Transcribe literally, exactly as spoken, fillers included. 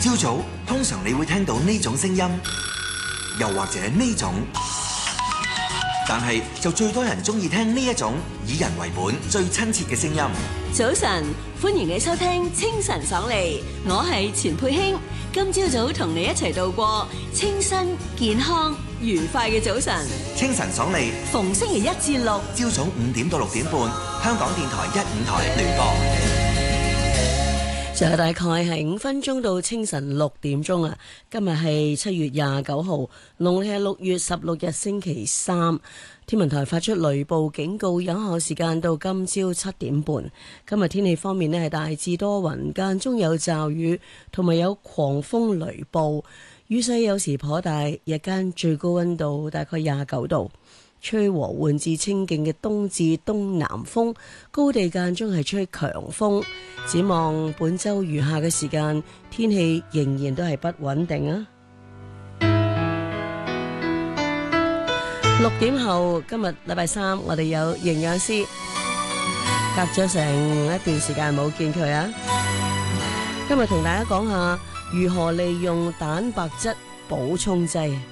朝早通常你會聽到呢種聲音，又或者呢種，但係就最多人中意聽呢一種以人為本、最親切嘅聲音。 早晨，歡迎你收聽清晨爽利，我係錢佩卿。今朝早同你一齊度過清新、健康、愉快嘅早晨。 清晨爽利， 逢星期一至六， 朝早五點到六點半，香港電台一五台聯播。 就大概係五分鐘到清晨六點鐘啊！今日係七月廿九號，農曆係六月十六日星期三。天文台發出雷暴警告，有效時間到今朝七點半。今日天氣方面呢，係大致多雲，間中有驟雨，同埋有狂風雷暴，雨勢有時頗大。日間最高溫度大概廿九度。吹和緩至清勁嘅東至東南風，高地間中係吹強風。展望本周餘下嘅時間，天氣仍然都係不穩定啊！六點後，今日禮拜三，我哋有營養師，隔咗成一段時間冇見佢啊！今日同大家講下如何利用蛋白質補充劑。